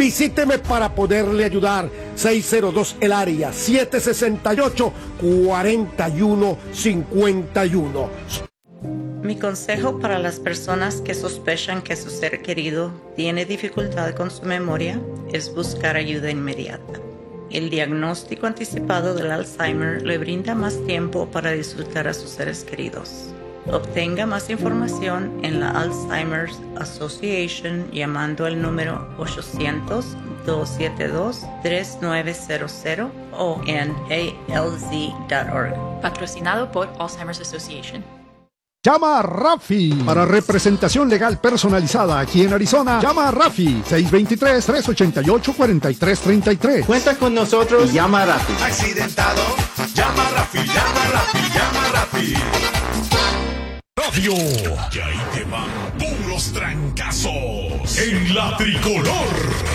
Visíteme para poderle ayudar. 602 el área, 768-4151. Mi consejo para las personas que sospechan que su ser querido tiene dificultad con su memoria es buscar ayuda inmediata. El diagnóstico anticipado del Alzheimer le brinda más tiempo para disfrutar a sus seres queridos. Obtenga más información en la Alzheimer's Association llamando al número 800-272-3900 o en alz.org. Patrocinado por Alzheimer's Association. Llama a Rafi para representación legal personalizada aquí en Arizona. Llama a Rafi 623-388-4333. Cuenta con nosotros y llama a Rafi. Accidentado, llama a Rafi, llama a Rafi, llama a Rafi. Radio, y ahí te van puros trancazos en la tricolor.